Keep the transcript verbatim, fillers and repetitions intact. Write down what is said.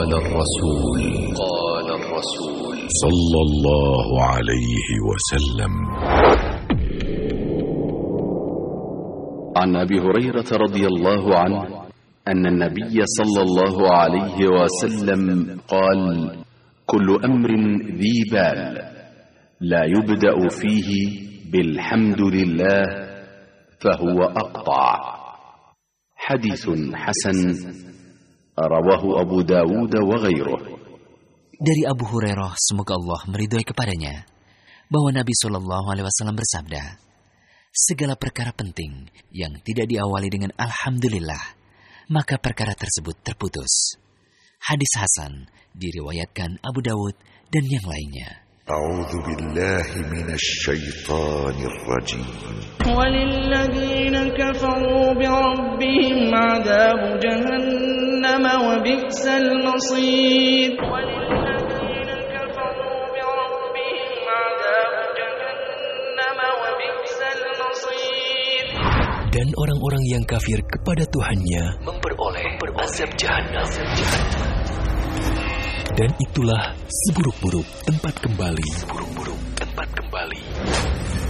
قال الرسول قال الرسول صلى الله عليه وسلم. عن أبي هريرة رضي الله عنه أن النبي صلى الله عليه وسلم قال: كل أمر ذي بال لا يبدأ فيه بالحمد لله فهو أقطع. حديث حسن رواه أبو داود وغيره. Dari Abu Hurairah, semoga Allah meridhoi kepadanya, bahwa Nabi Shallallahu Alaihi Wasallam bersabda, segala perkara penting yang tidak diawali dengan Alhamdulillah, maka perkara tersebut terputus. Hadis Hasan diriwayatkan Abu Dawud dan yang lainnya. A'udzu billahi minasy syaithanir rajim. Walilladzina kafaru bi rabbihim 'adzabu jahannam wa bi'sal masir. Walilladzina kafaru bi rabbihim 'adzabu jahannam wa bi'sal masir. Dan orang-orang yang kafir kepada Tuhannya memperoleh azab jahannam. Dan itulah seburuk-buruk tempat kembali. Seburuk-buruk tempat kembali.